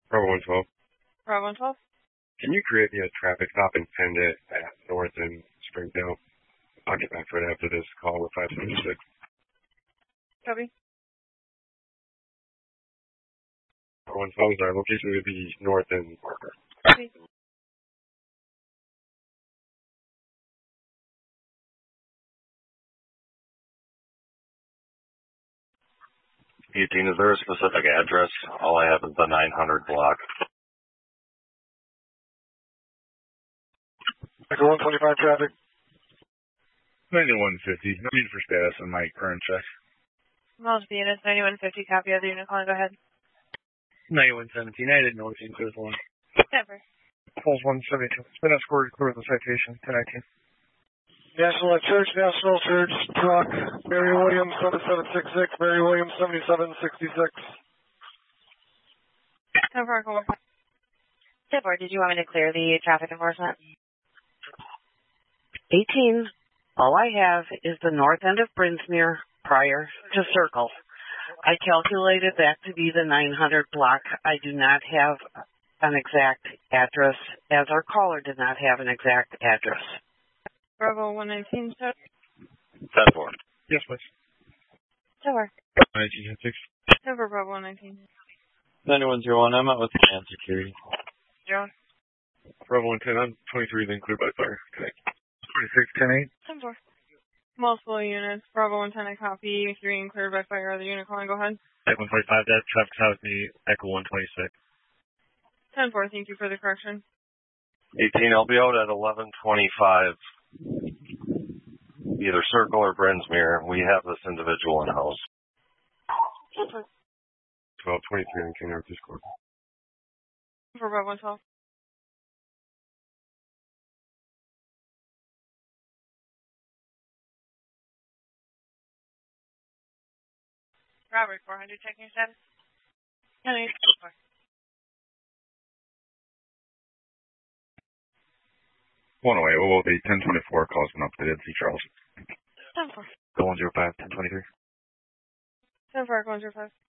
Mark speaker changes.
Speaker 1: Bravo 112.
Speaker 2: Bravo 112.
Speaker 1: Can you create me a traffic stop and send it at North and Springdale? I'll get back to it after this call with 576.
Speaker 2: Copy.
Speaker 1: Bravo 112, our location would be North and Parker.
Speaker 2: Copy.
Speaker 3: 18, is there a specific address? All I have is the 900 block.
Speaker 4: Echo 125 traffic.
Speaker 5: 9150. No need for status on my current check.
Speaker 2: Knowledge the units, 9150, copy of the unit calling, go ahead.
Speaker 4: 9117, I didn't know it was clear one.
Speaker 2: Never.
Speaker 4: Falls 172. It's been escorted clear of the citation, 1019.
Speaker 6: National Church, truck, Mary Williams 7766, Mary Williams 7766.
Speaker 2: 10-4,
Speaker 7: 10-4, did you want me to clear the traffic enforcement? 18, all I have is the north end of Brinsmere prior to Circle. I calculated that to be the 900 block. I do not have an exact address, as our caller did not have an exact address.
Speaker 2: Bravo 119, sir.
Speaker 3: 10-4.
Speaker 4: Yes, please.
Speaker 2: 10-4.
Speaker 5: 1906.
Speaker 2: 10-4, Bravo 119.
Speaker 8: 9101, I'm out with Command Security.
Speaker 2: John.
Speaker 1: Bravo 110, I'm 23, then cleared by fire. Connect.
Speaker 4: 26, 10-8.
Speaker 2: 10-4. Multiple units. Bravo 110, I copy. 3 and cleared by fire. Other unit calling, go ahead.
Speaker 9: Echo 125, that traffic stop with me, Echo 126.
Speaker 2: 10-4, thank you for the correction.
Speaker 3: 18, I'll be out at 11:25, either Circle or Brinsmere. We have this individual in house.
Speaker 1: 1223 on King Arthur's Court.
Speaker 2: For Bravo 112. Robert, 400, checking your status. 10-8.
Speaker 5: One away. Well, the 1024 calls been updated. See Charles.
Speaker 2: 10-4.
Speaker 8: Go 105, 1023.
Speaker 2: 10-4, 105.